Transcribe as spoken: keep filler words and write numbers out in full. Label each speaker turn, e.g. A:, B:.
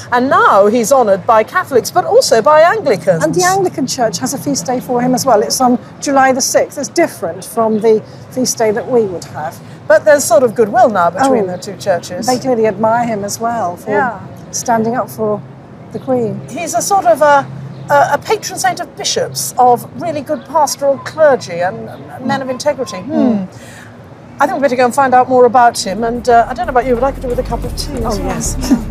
A: And now he's honoured by Catholics, but also by Anglicans.
B: And the Anglican Church has a feast day for him as well. It's on July the sixth. It's different from the feast day that we would have.
A: But there's sort of goodwill now between
B: Oh,
A: the two churches.
B: They clearly admire him as well for
A: Yeah.
B: standing up for the Queen.
A: He's a sort of a, a, a patron saint of bishops, of really good pastoral clergy and men of integrity. Hmm. I think we better go and find out more about him. And uh, I don't know about you, but I could do with a cup of tea as
B: Oh,
A: well.
B: yes.